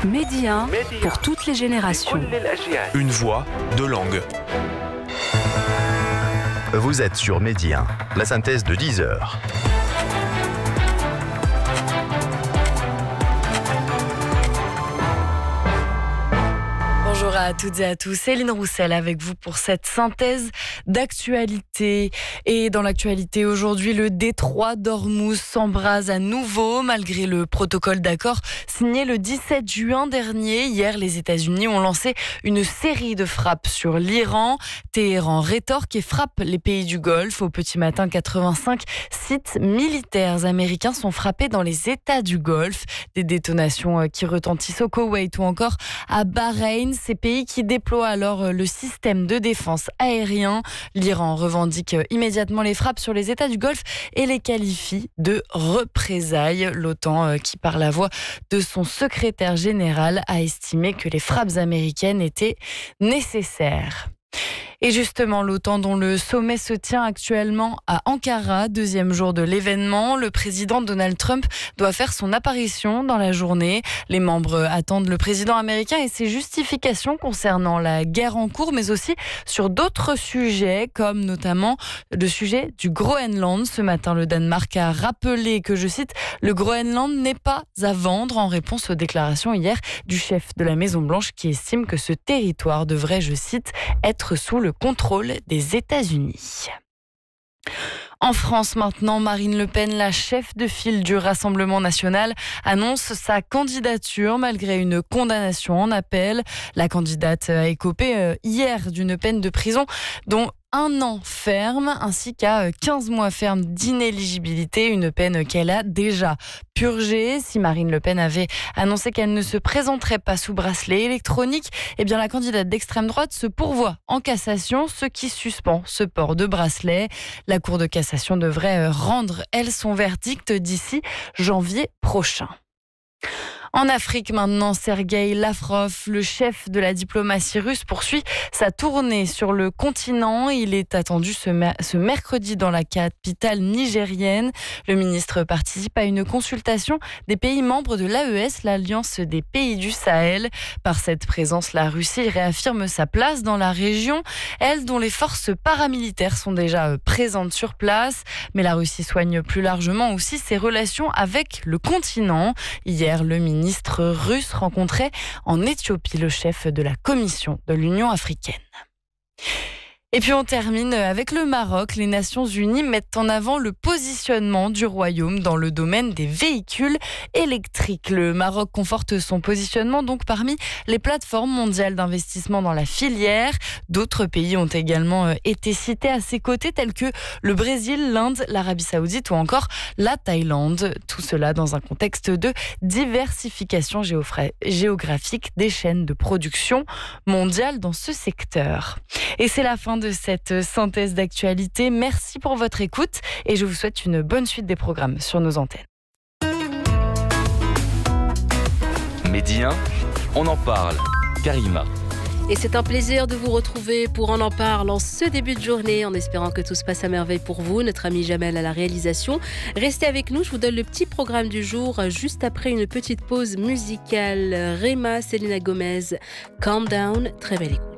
Medi 1 pour toutes les générations. Une voix, deux langues. Vous êtes sur Medi 1, la synthèse de 10 heures. Bonjour à toutes et à tous, Céline Roussel avec vous pour cette synthèse d'actualité. Et dans l'actualité aujourd'hui, le détroit d'Ormuz s'embrase à nouveau malgré le protocole d'accord signé le 17 juin dernier. Hier, les États-Unis ont lancé une série de frappes sur l'Iran. Téhéran rétorque et frappe les pays du Golfe. Au petit matin, 85 sites militaires américains sont frappés dans les États du Golfe. Des détonations qui retentissent au Koweït ou encore à Bahreïn. Ces pays qui déploient alors le système de défense aérien. L'Iran revendique immédiatement les frappes sur les États du Golfe et les qualifie de représailles. L'OTAN, qui par la voix de son secrétaire général, a estimé que les frappes américaines étaient nécessaires. Et justement, l'OTAN dont le sommet se tient actuellement à Ankara, deuxième jour de l'événement, le président Donald Trump doit faire son apparition dans la journée. Les membres attendent le président américain et ses justifications concernant la guerre en cours, mais aussi sur d'autres sujets, comme notamment le sujet du Groenland. Ce matin, le Danemark a rappelé que, je cite, « Le Groenland n'est pas à vendre » en réponse aux déclarations hier du chef de la Maison-Blanche qui estime que ce territoire devrait, je cite, être sous le contrôle des États-Unis. En France maintenant, Marine Le Pen, la chef de file du Rassemblement national, annonce sa candidature malgré une condamnation en appel. La candidate a écopé hier d'une peine de prison dont 1 an ferme ainsi qu'à 15 mois ferme d'inéligibilité, une peine qu'elle a déjà purgée. Si Marine Le Pen avait annoncé qu'elle ne se présenterait pas sous bracelet électronique, eh bien la candidate d'extrême droite se pourvoit en cassation, ce qui suspend ce port de bracelet. La Cour de cassation devrait rendre, elle, son verdict d'ici janvier prochain. En Afrique maintenant, Sergueï Lavrov, le chef de la diplomatie russe, poursuit sa tournée sur le continent. Il est attendu ce mercredi dans la capitale nigérienne. Le ministre participe à une consultation des pays membres de l'AES, l'Alliance des pays du Sahel. Par cette présence, la Russie réaffirme sa place dans la région, elle dont les forces paramilitaires sont déjà présentes sur place. Mais la Russie soigne plus largement aussi ses relations avec le continent. Hier, le ministre russe rencontrait en Éthiopie le chef de la Commission de l'Union africaine. Et puis on termine avec le Maroc. Les Nations Unies mettent en avant le positionnement du royaume dans le domaine des véhicules électriques. Le Maroc conforte son positionnement donc parmi les plateformes mondiales d'investissement dans la filière. D'autres pays ont également été cités à ses côtés, tels que le Brésil, l'Inde, l'Arabie Saoudite ou encore la Thaïlande. Tout cela dans un contexte de diversification géographique des chaînes de production mondiales dans ce secteur. Et c'est la fin de cette synthèse d'actualité. Merci pour votre écoute et je vous souhaite une bonne suite des programmes sur nos antennes. Medi 1, on en parle. Karima. Et c'est un plaisir de vous retrouver pour On en parle en ce début de journée, en espérant que tout se passe à merveille pour vous. Notre ami Jamel à la réalisation. Restez avec nous, je vous donne le petit programme du jour, juste après une petite pause musicale. Rema, Selena Gomez, Calm Down, très belle écoute.